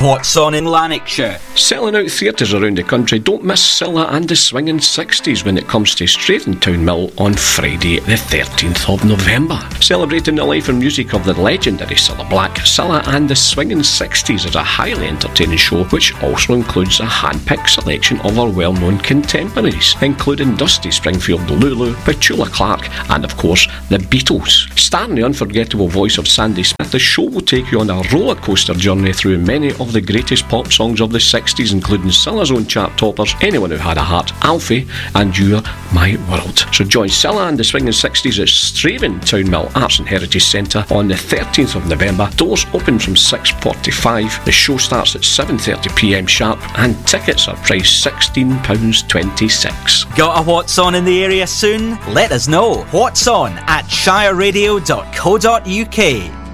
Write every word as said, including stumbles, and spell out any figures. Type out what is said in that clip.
What's on in Lanarkshire? Selling out theatres around the country, don't miss Scylla and the Swinging Sixties when it comes to Straightentown Mill on Friday the thirteenth of November. Celebrating the life and music of the legendary Cilla Black, Scylla and the Swinging Sixties is a highly entertaining show which also includes a hand-picked selection of our well-known contemporaries, including Dusty Springfield, Lulu, Petula Clark and of course the Beatles. Starring the unforgettable voice of Sandy Smith, the show will take you on a rollercoaster journey through many of the greatest pop songs of the sixties, including Scylla's own chart toppers, Anyone Who Had a Heart, Alfie and You're My World. So join Scylla and the Swinging Sixties at Straightentown Mill Arts and Heritage Centre on the thirteenth of November. Doors open from six forty-five. The show starts at seven thirty p m sharp and tickets are priced sixteen pounds twenty-six. Got a What's On in the area soon? Let us know. What's On at shire radio dot co dot uk.